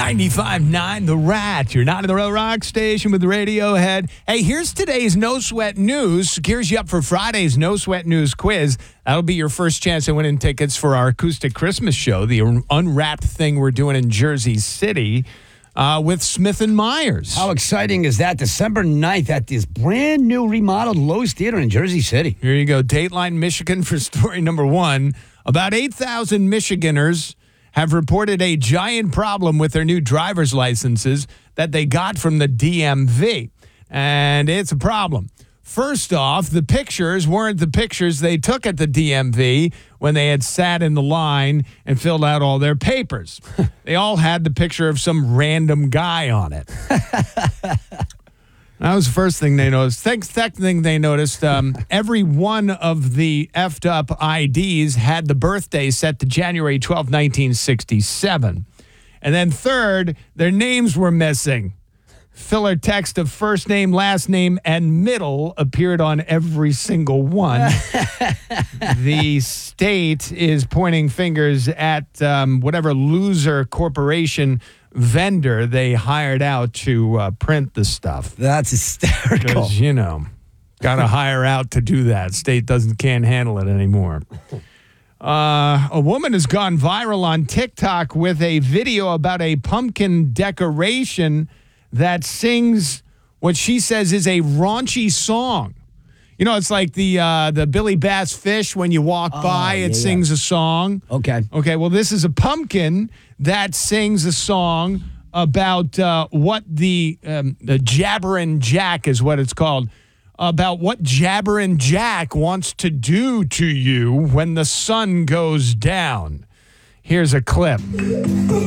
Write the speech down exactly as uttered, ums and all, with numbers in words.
ninety-five point nine The Rat. You're not in the Real Rock Station with Radiohead. Hey, here's today's No Sweat News. Gears you up for Friday's No Sweat News quiz. That'll be your first chance at winning tickets for our acoustic Christmas show, the unwrapped thing we're doing in Jersey City uh, with Smith and Myers. How exciting is that? December ninth at this brand new remodeled Lowe's Theater in Jersey City. Here you go. Dateline, Michigan for story number one. About eight thousand Michiganders have reported a giant problem with their new driver's licenses that they got from the D M V. And it's a problem. First off, the pictures weren't the pictures they took at the D M V when they had sat in the line and filled out all their papers. They all had the picture of some random guy on it. That was the first thing they noticed. Second thing they noticed, um, every one of the effed up I Ds had the birthday set to January twelfth, nineteen sixty-seven. And then third, their names were missing. Filler text of first name, last name, and middle appeared on every single one. The state is pointing fingers at um, whatever loser corporation vendor they hired out to uh, print the stuff. That's hysterical. Because, you know, got to hire out to do that. State doesn't can't handle it anymore. Uh, a woman has gone viral on TikTok with a video about a pumpkin decoration that sings what she says is a raunchy song. You know, it's like the uh, the Billy Bass fish. When you walk Oh, by, it yeah, sings yeah. a song. Okay. Okay, well, this is a pumpkin that sings a song about uh, what the, um, the Jabberin' Jack is what it's called, about what Jabberin' Jack wants to do to you when the sun goes down. Here's a clip.